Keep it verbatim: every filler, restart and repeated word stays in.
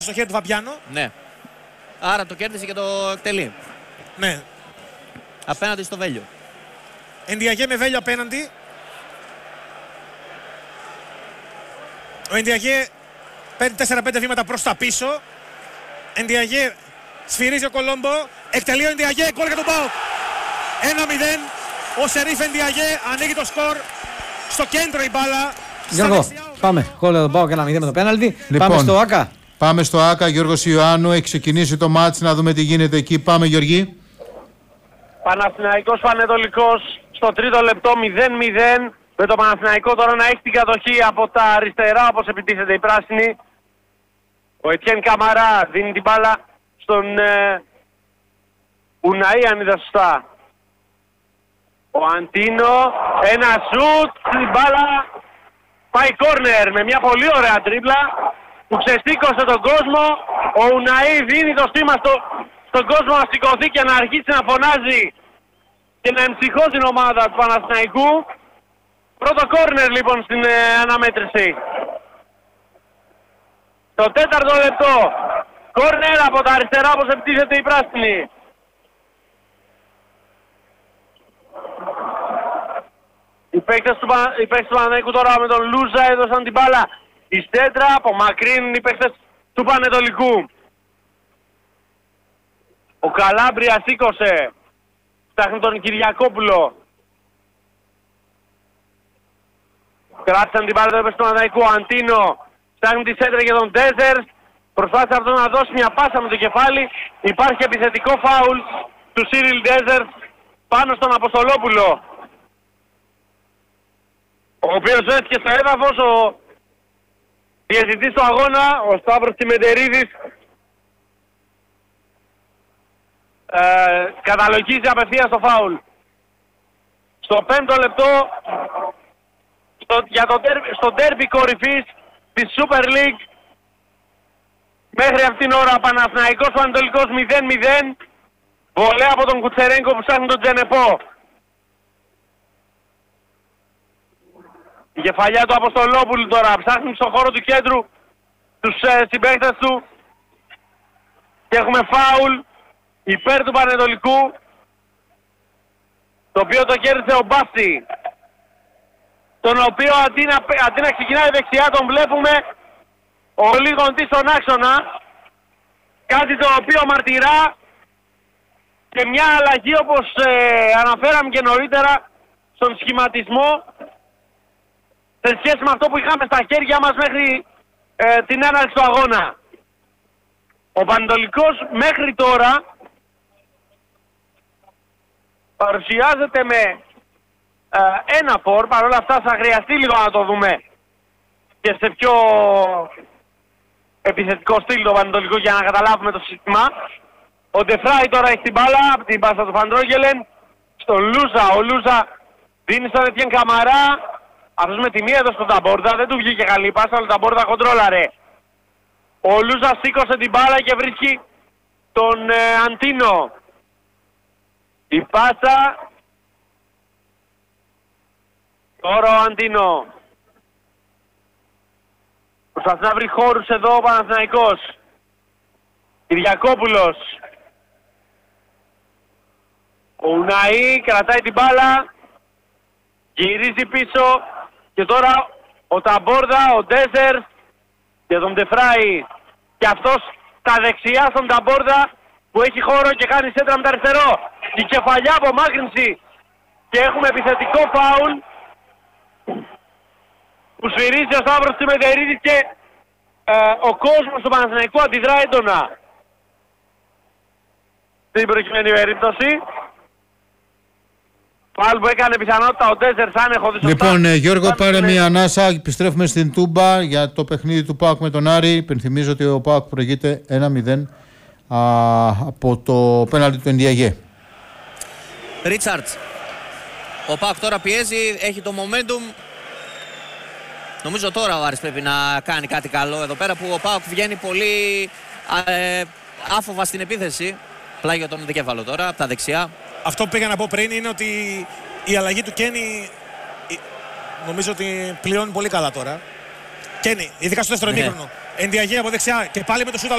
στο χέρι του Φαμπιάνο. Ναι. Άρα το κέρδισε και το εκτελεί. Ναι. Απέναντι στο Βέλιο. Ενδιαγέ με Βέλιο απέναντι. Ο Ενδιαγέ παίρνει τέσσερα πέντε βήματα προς τα πίσω. Ενδιαγέ σφυρίζει ο Κολόμπο. Εκτελεί ο Ενδιαγέ. Γκολ για τον ΠΑΟΚ. ένα μηδέν. Ο Σερίφ Ενδιαγέ ανοίγει το σκορ. Στο κέντρο η μπάλα. Γιώργο, πάμε. Γκολ για τον ΠΑΟΚ, ένα μηδέν με το πέναλτι. Λοιπόν, πάμε στο ΆΚΑ. Πάμε στο ΆΚΑ. Γιώργος Ιωάννου. Έχει ξεκινήσει το μάτς. Να δούμε τι γίνεται εκεί. Πάμε, Γιώργη. Παναθηναϊκός Πανετολικός στο τρίτο λεπτό μηδέν μηδέν. Με το Παναθηναϊκό τώρα να έχει την κατοχή από τα αριστερά όπως επιτίθεται η πράσινη. Ο Ετιέν Καμαρά δίνει την μπάλα στον ε, Ουναή, αν είδα σωστά. Ο Αντίνο, ένα σουτ, την μπάλα πάει κόρνερ με μια πολύ ωραία τρίπλα που ξεστήκωσε τον κόσμο. Ο Ουναή δίνει το στήμα στο, στον κόσμο να σηκωθεί και να αρχίσει να φωνάζει και να εμψυχώσει την ομάδα του Παναθηναϊκού. Πρώτο κόρνερ λοιπόν στην ε, αναμέτρηση. Το τέταρτο λεπτό. Κόρνερ από τα αριστερά όπως επιτίθεται η πράσινη. Οι παίκτες του, οι παίκτες του Παναθηναϊκού τώρα με τον Λούζα έδωσαν την μπάλα. Η Στέτρα απομακρύνουν οι παίκτες του Πανετολικού. Ο Καλάμπρια σήκωσε. Φτάχνει τον Κυριακόπουλο. Κράτησαν την μπάλα του έπαιξε του Παναθηναϊκού. Αντίνο φτάχνει τη Στέτρα για τον Ντέζερς. Προσπάθησε αυτό να δώσει μια πάσα με το κεφάλι. Υπάρχει επιθετικό φάουλ του Σίριλ Ντέζερς πάνω στον Αποστολόπουλο, ο οποίος βρέθηκε στο έδαφος. Ο διαιτητής του αγώνα, ο Σταύρος Τιμεντερίδης, ε, καταλογίζει απευθείας το φάουλ. Στο πέμπτο λεπτό, στο, για το, στο ντέρμπι κορυφής της Super League, μέχρι αυτήν την ώρα Παναθηναϊκός Πανετολικός μηδέν μηδέν. Βολέ από τον Κουτσερέγκο που ψάχνει τον Τζενεπό. Η κεφαλιά του Αποστολόπουλου τώρα ψάχνει στον χώρο του κέντρου τους ε, συμπαίκτες του. Και έχουμε φάουλ υπέρ του Πανετολικού, το οποίο το κέρδισε ο Μπάστη, τον οποίο αντί να, αντί να ξεκινάει δεξιά τον βλέπουμε ο Λίγοντης στον άξονα, κάτι το οποίο μαρτυρά και μια αλλαγή όπως ε, αναφέραμε και νωρίτερα στον σχηματισμό σε σχέση με αυτό που είχαμε στα χέρια μας μέχρι ε, την έναρξη του αγώνα. Ο Πανετολικός μέχρι τώρα παρουσιάζεται με ε, ένα φορ, παρόλα αυτά θα χρειαστεί λίγο να το δούμε και σε πιο επιθετικό στυλ το Πανετολικό για να καταλάβουμε το σύστημα. Ο Ντεφράι τώρα έχει την μπάλα από την πάσα του Φαντρόγελεν στον Λούζα. Ο Λούζα δίνει στον Ετιέν Καμαρά. Αυτός με τη μία εδώ στον Ταμπόρδα. Δεν του βγήκε καλή πάσα, αλλά ο Ταμπόρδα κοντρόλαρε. Ο Λούζα σήκωσε την μπάλα και βρίσκει τον ε, Αντίνο. Η πάσα. Τώρα ο Αντίνο. Προσπαθεί να βρει χώρους εδώ ο Παναθηναϊκός. Κυριακόπουλος. Ο Ουναή κρατάει την μπάλα. Γυρίζει πίσω. Και τώρα ο Ταμπόρδα, ο Ντέζερ και τον Ντεφράι. Και αυτός στα δεξιά στον Ταμπόρδα που έχει χώρο και κάνει σέντρα με τα αριστερό. Η κεφαλιά απομάκρυνση. Και έχουμε επιθετικό φάουλ που σφυρίζει ο Σταύρος Τιμεντερίδης και ε, ο κόσμος του Παναθηναϊκού αντιδρά έντονα στην προκειμένη περίπτωση. Φάουλ που έκανε πιθανότητα ο Ντέζερς αν έχω δει σωστά. Λοιπόν, ε, Γιώργο, πάρε μια ανάσα. Επιστρέφουμε στην Τούμπα για το παιχνίδι του ΠΑΟΚ με τον Άρη. Υπενθυμίζω ότι ο ΠΑΟΚ προηγείται ένα μηδέν από το πέναλτι του Ενδιαγέ. Ρίτσαρτς. Ο ΠΑΟΚ τώρα πιέζει, έχει το momentum. Νομίζω τώρα ο Άρης πρέπει να κάνει κάτι καλό εδώ πέρα που ο ΠΑΟΚ βγαίνει πολύ ε, άφοβα στην επίθεση. Πλάγιο τον δικέφαλο τώρα, από τα δεξιά. Αυτό που πήγα να πω πριν είναι ότι η αλλαγή του Κένι νομίζω ότι πληρώνει πολύ καλά τώρα. Κένι, ειδικά στο δεύτερο ημίχρονο. Ενδιαγέ από δεξιά και πάλι με το σούτα